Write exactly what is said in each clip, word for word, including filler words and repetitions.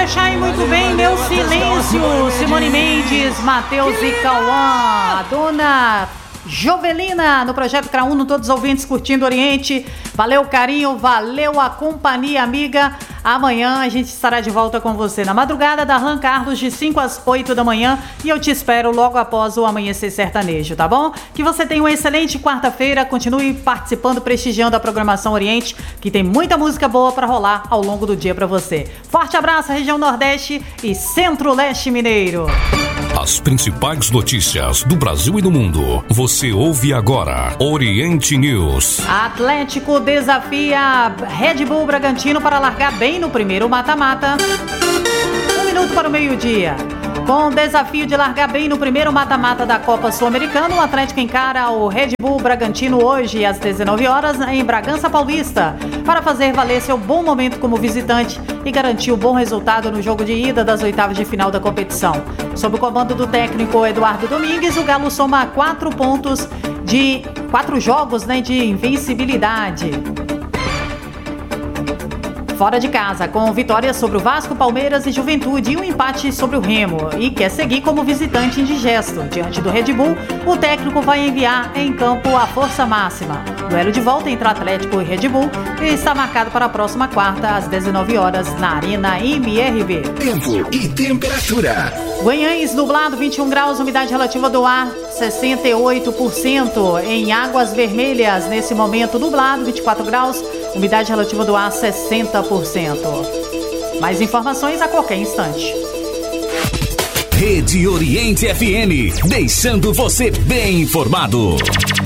deixar aí muito bem meu silêncio. Simone Mendes, Matheus e Cauã. A dona Jovelina no Projeto C R A Uno, todos os ouvintes curtindo o Oriente. Valeu o carinho, valeu a companhia, amiga. Amanhã a gente estará de volta com você na madrugada, Darlan Carlos, de cinco às oito da manhã. E eu te espero logo após o Amanhecer Sertanejo, tá bom? Que você tenha uma excelente quarta-feira. Continue participando, prestigiando a programação Oriente, que tem muita música boa para rolar ao longo do dia para você. Forte abraço, região Nordeste e Centro-Leste Mineiro. As principais notícias do Brasil e do mundo. Você ouve agora Oriente News. Atlético desafia Red Bull Bragantino para largar bem no primeiro mata-mata. Um minuto para o meio-dia. Com o desafio de largar bem no primeiro mata-mata da Copa Sul-Americana, o Atlético encara o Red Bull Bragantino hoje às dezenove horas em Bragança Paulista para fazer valer seu bom momento como visitante e garantir o bom resultado no jogo de ida das oitavas de final da competição. Sob o comando do técnico Eduardo Domingues, o Galo soma quatro pontos de quatro jogos, né, de invencibilidade. Fora de casa, com vitórias sobre o Vasco, Palmeiras e Juventude e um empate sobre o Remo, e quer seguir como visitante indigesto. Diante do Red Bull, o técnico vai enviar em campo a força máxima. Duelo de volta entre Atlético e Red Bull está marcado para a próxima quarta, às dezenove horas, na Arena M R V. Tempo e temperatura. Guanhães, nublado, vinte e um graus, umidade relativa do ar, sessenta e oito por cento. Em Águas Vermelhas, nesse momento, nublado, vinte e quatro graus, umidade relativa do ar, sessenta por cento. Mais informações a qualquer instante. Rede Oriente F M, deixando você bem informado.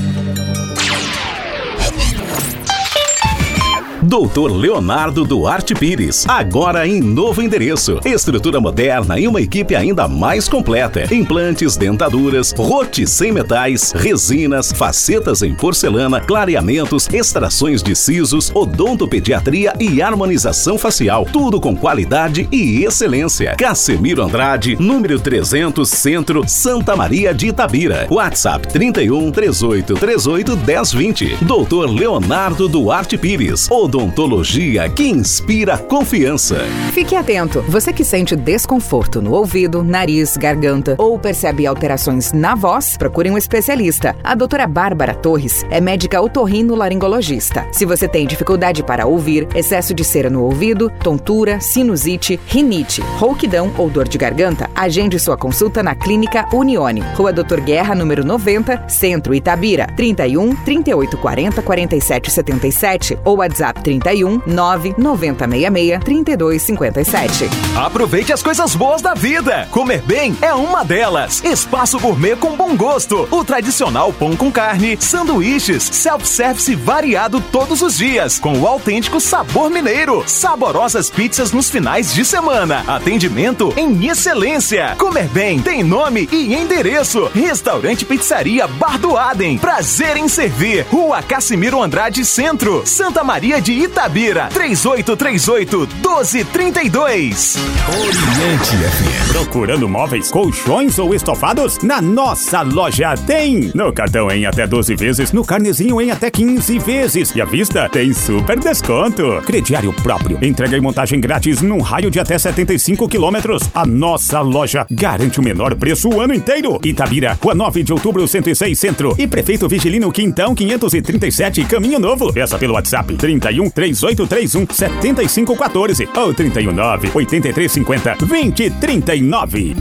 doutor Leonardo Duarte Pires, agora em novo endereço. Estrutura moderna e uma equipe ainda mais completa. Implantes, dentaduras, rote sem metais, resinas, facetas em porcelana, clareamentos, extrações de sisos, odontopediatria e harmonização facial. Tudo com qualidade e excelência. Cassemiro Andrade, número trezentos, Centro, Santa Maria de Itabira. WhatsApp trinta e um, três oito três oito, dez vinte. doutor Leonardo Duarte Pires, odontologia que inspira confiança. Fique atento, você que sente desconforto no ouvido, nariz, garganta ou percebe alterações na voz, procure um especialista. A doutora Bárbara Torres é médica otorrino-laringologista. Se você tem dificuldade para ouvir, excesso de cera no ouvido, tontura, sinusite, rinite, rouquidão ou dor de garganta, agende sua consulta na Clínica Unione, Rua doutor Guerra, número noventa, Centro, Itabira, trinta e um, trinta e oito quarenta, quarenta e sete setenta e sete ou WhatsApp trinta e um, nove noventa sessenta e seis, trinta e dois cinquenta e sete. Aproveite as coisas boas da vida. Comer bem é uma delas. Espaço Gourmet com bom gosto. O tradicional pão com carne, sanduíches, self-service variado todos os dias, com o autêntico sabor mineiro. Saborosas pizzas nos finais de semana. Atendimento em excelência. Comer bem tem nome e endereço. Restaurante Pizzaria Bar do Adem. Prazer em servir. Rua Cassimiro Andrade Centro, Santa Maria de Itabira, três oito três oito, um dois três dois. Oriente F M. Procurando móveis, colchões ou estofados? Na nossa loja tem! No cartão em até doze vezes, no carnezinho em até quinze vezes. E à vista tem super desconto. Crediário próprio. Entrega e montagem grátis num raio de até setenta e cinco quilômetros. A nossa loja garante o menor preço o ano inteiro. Itabira, Rua nove de Outubro, cento e seis Centro. E Prefeito Vigilino Quintão, quinhentos e trinta e sete, Caminho Novo. Peça pelo WhatsApp trinta e um, três oito três um, sete cinco um quatro ou trinta e um, nove oito três cinco zero, vinte trinta e nove.